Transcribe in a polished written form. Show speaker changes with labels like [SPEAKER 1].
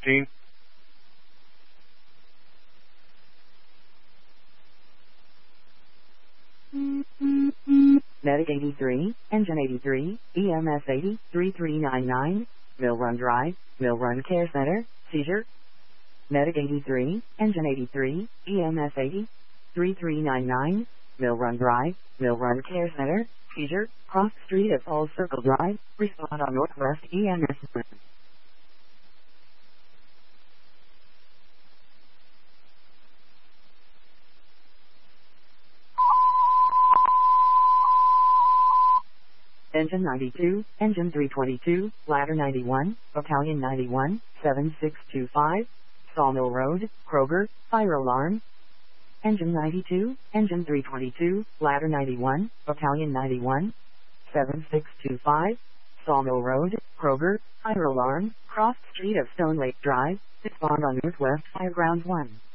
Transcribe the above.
[SPEAKER 1] 14.
[SPEAKER 2] Medic 83, Engine 83, EMS 80, 3399, Mill Run Drive, Mill Run Care Center, seizure. Medic 83, Engine 83, EMS 80, 3399, Mill Run Drive, Mill Run Care Center, seizure. Cross street at Falls Circle Drive, respond on Northwest EMS. Engine 92, Engine 322, Ladder 91, Battalion 91, 7625, Sawmill Road, Kroger, fire alarm. Engine 92, Engine 322, Ladder 91, Battalion 91, 7625, Sawmill Road, Kroger, fire alarm, cross street of Stone Lake Drive, respond on Northwest Fireground 1.